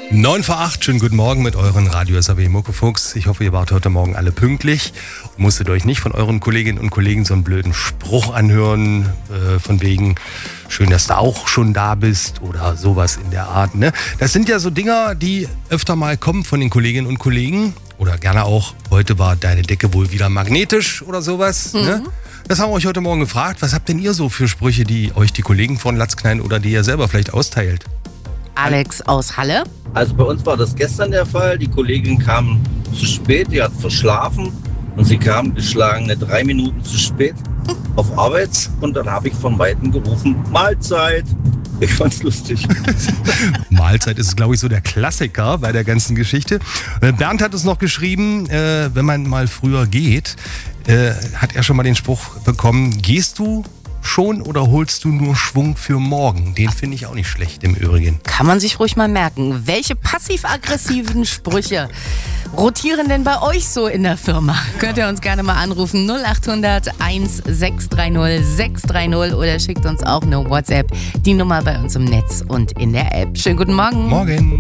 9 vor 8, schönen guten Morgen mit euren Radio SAW Muckefuchs. Ich hoffe, ihr wart heute Morgen alle pünktlich und musstet euch nicht von euren Kolleginnen und Kollegen so einen blöden Spruch anhören, von wegen, schön, dass du auch schon da bist oder sowas in der Art. Ne? Das sind ja so Dinger, die öfter mal kommen von den Kolleginnen und Kollegen oder gerne auch, heute war deine Decke wohl wieder magnetisch oder sowas. Ne? Das haben wir euch heute Morgen gefragt. Was habt denn ihr so für Sprüche, die euch die Kollegen von Latzknein oder die ihr selber vielleicht austeilt? Alex aus Halle. Also bei uns war das gestern der Fall. Die Kollegin kam zu spät, die hat verschlafen und sie kam geschlagene 3 Minuten zu spät auf Arbeit. Und dann habe ich von Weitem gerufen, Mahlzeit. Ich fand's lustig. Mahlzeit ist, glaube ich, so der Klassiker bei der ganzen Geschichte. Bernd hat es noch geschrieben, wenn man mal früher geht, hat er schon mal den Spruch bekommen, gehst du schon oder holst du nur Schwung für morgen? Den finde ich auch nicht schlecht im Übrigen. Kann man sich ruhig mal merken. Welche passiv-aggressiven Sprüche rotieren denn bei euch so in der Firma? Könnt ihr uns gerne mal anrufen. 0800 1630 630 oder schickt uns auch eine WhatsApp. Die Nummer bei uns im Netz und in der App. Schönen guten Morgen. Morgen.